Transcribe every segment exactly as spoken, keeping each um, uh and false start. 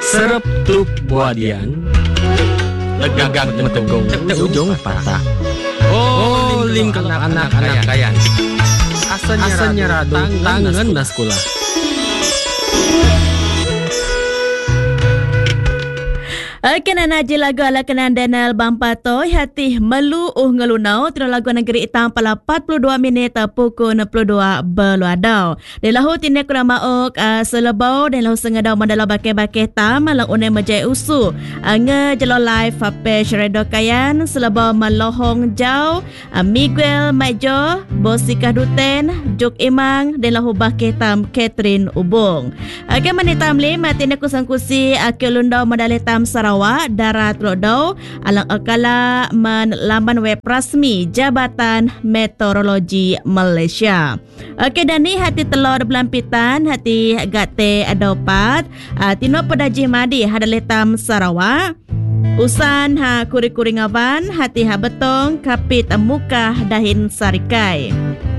Serep tup buadian Legak metegung Tek ujung patah. Oh ling anak-anak kayan Asanya radu tangan naskula. Kena naji lagu ala kenan Daniel Bampatoy hati melu uh ngelunau tino lagu negeri hitam pala empat puluh dua minit pukul enam puluh dua berluadau. Di lahu tinek kuna mauk uh, selebau dan lahu sengadau mandala bakeh-bakeh tam lang unai majai usu. Uh, nge jelo live hape Shredo Kayan selebau malohong jau uh, Miguel Maijo, Bosika Duten, Juk Imang dan lahu bakeh tam Catherine Ubong. Uh, Keman hitam lima tinek kusang kusi uh, kelundau mandala hitam Sarawak Darat Lodau alang akala menlaman web rasmi Jabatan Meteorologi Malaysia. Okey dan ni hati telur belampitan hati gate adopat uh, tino pedajih madi hadaletam Sarawak. Usan ha kuri-kuri ngawan hati ha betong kapit muka dahin sarikai.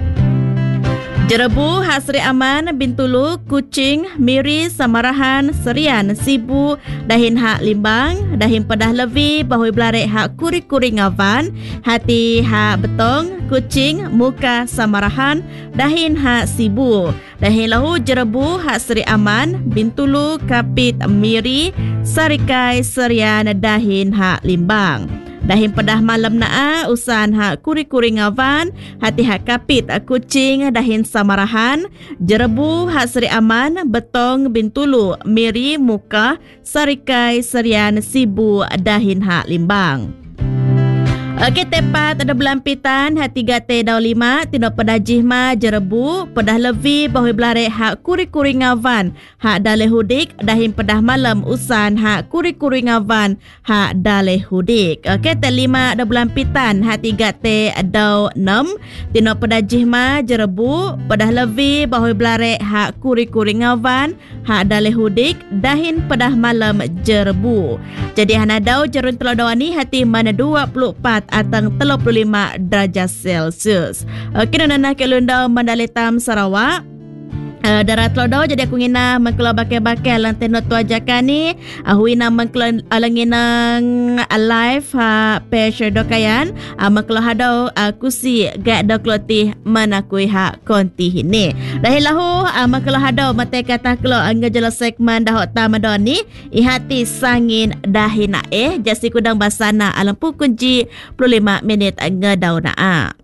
Jerebu Hasri Aman Bintulu Kucing Miri Samarahan Serian Sibu Dahin Hak Limbang Dahin Pedah Levi Bahui Belarek Hak Kuri-Kuri Ngavan Hati Hak Betong Kucing Muka Samarahan Dahin Hak Sibu Dahin Lahu Jerebu Hasri Aman Bintulu Kapit Miri Sarikai Serian Dahin Hak Limbang. Dahin pedah malam naa usan hak kuri-kuri ngawan hati hak kapit kucing dahin samarahan jerebu hak Seri Aman Betong Bintulu Miri Muka Sarikai Serian Sibu dahin hak Limbang. Okey tepat ada belampitan hati gate dau lima tino pedah jihma jerebu pedah levi bahui belarek hak kuri-kuri ngawan hak daleh hudik dahin pedah malam usan hak kuri-kuri ngawan hak daleh hudik. Okey te lima ada belampitan hati gate dau enam tino pedah jihma jerebu pedah levi bahui belarek hak kuri-kuri ngawan hak daleh hudik dahin pedah malam jerebu. Jadi hana dau jerun telur dawani hati mana dua puluh empat atang tiga puluh lima darjah Celsius. Okey nana kelundau Mandalitam Sarawak. Uh, darat lodau jadi aku ngina mengkelau bakal-bakal lantai notu ajakan ni aku ngina mengkelau alanginang live ha pesha dokayan uh, mengkelau hadau uh, kusi gak dokloti manakui ha konti ini dahilahu uh, mengkelau hadau mate kata kelau angajala segmen dahok tamadon ni ihati sangin dahina eh jasi kudang basana alam pukunji dua puluh lima minit ngedau naa.